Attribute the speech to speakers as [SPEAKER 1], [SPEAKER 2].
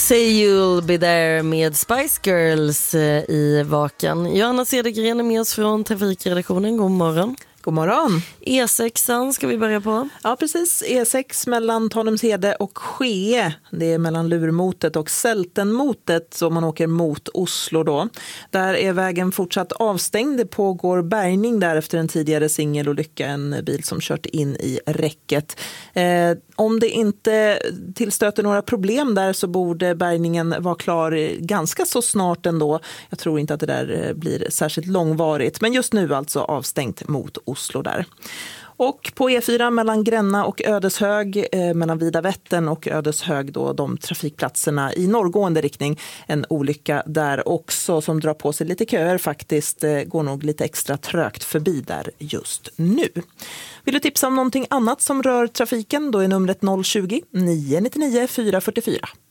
[SPEAKER 1] Say You'll Be There med Spice Girls i Vaken. Johanna Cedergren är med oss från Trafikredaktionen. God morgon.
[SPEAKER 2] God morgon.
[SPEAKER 1] E6 ska vi börja på.
[SPEAKER 2] Ja, precis. E6 mellan Tanumshede och Skee. Det är mellan Lurmotet och Sältenmotet så man åker mot Oslo då. Där är vägen fortsatt avstängd. Det pågår bärgning där efter en tidigare singelolycka. En bil som kört in i räcket. Om det inte tillstöter några problem där så borde bärgningen vara klar ganska så snart ändå. Jag tror inte att det där blir särskilt långvarigt. Men just nu alltså avstängt mot Oslo där. Och på E4 mellan Gränna och Ödeshög, mellan Vida Vättern och Ödeshög då, de trafikplatserna i norrgående riktning. En olycka där också som drar på sig lite köer faktiskt, går nog lite extra trögt förbi där just nu. Vill du tipsa om någonting annat som rör trafiken, då är numret 020 999 444.